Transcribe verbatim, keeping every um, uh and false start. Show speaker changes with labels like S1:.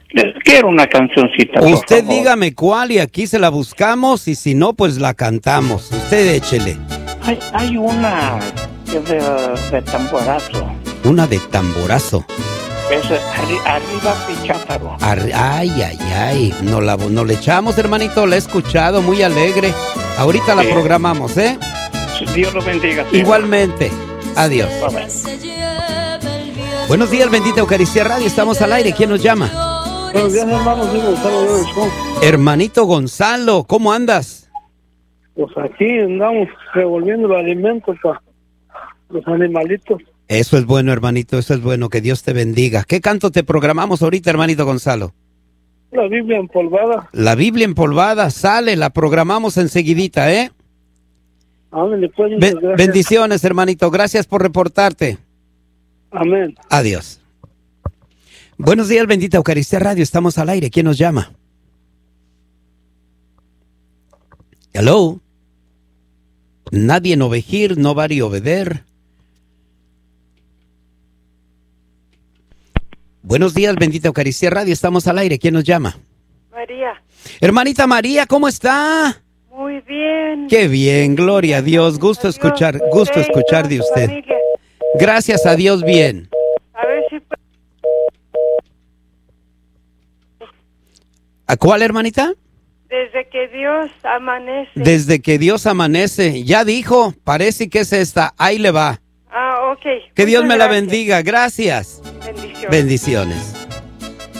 S1: Les quiero una cancioncita, por
S2: Usted
S1: favor.
S2: dígame cuál y aquí se la buscamos y si no, pues la cantamos. Usted échele.
S1: Hay, hay una que es de, de tamborazo.
S2: Una de tamborazo.
S1: Es arri- arriba Pichátaro.
S2: Ar- ay, ay, ay. No la, no le echamos, hermanito. La he escuchado, muy alegre. Ahorita la
S1: Sí.
S2: programamos, ¿eh?
S1: Dios lo bendiga. Señor.
S2: Igualmente. Adiós.
S1: Bye, bye.
S2: Buenos días, bendita Eucaristía Radio. Estamos al aire. ¿Quién nos llama?
S3: Buenos días, hermanos. Soy Gonzalo de Orizón.
S2: Hermanito Gonzalo, ¿cómo andas?
S3: Pues aquí andamos revolviendo los alimentos para los animalitos.
S2: Eso es bueno, hermanito. Eso es bueno. Que Dios te bendiga. ¿Qué canto te programamos ahorita, hermanito Gonzalo?
S3: La Biblia empolvada.
S2: La Biblia empolvada sale. La programamos enseguidita, ¿eh?
S3: Ándale, pues, muchas
S2: Be-
S3: gracias.
S2: bendiciones, hermanito. Gracias por reportarte.
S3: Amén.
S2: Adiós. Buenos días, bendita Eucaristía Radio. Estamos al aire. ¿Quién nos llama? Hello. Nadie en ovejir, no vari obeder. Buenos días, bendita Eucaristía Radio. Estamos al aire. ¿Quién nos llama?
S4: María,
S2: Hermanita María, ¿cómo está?
S4: muy bien.
S2: Qué bien, gloria a Dios. Gusto
S4: Adiós.
S2: escuchar, gusto
S4: Usted y
S2: escuchar
S4: toda
S2: de
S4: su
S2: usted.
S4: familia.
S2: Gracias a Dios, bien.
S4: A ver si puede.
S2: ¿A cuál, hermanita?
S4: Desde que Dios amanece.
S2: Desde que Dios amanece. Ya dijo, parece que es esta. Ahí le va.
S4: Ah, ok.
S2: Que Dios
S4: Muchas
S2: me la
S4: gracias.
S2: bendiga. Gracias.
S4: Bendiciones.
S2: Bendiciones.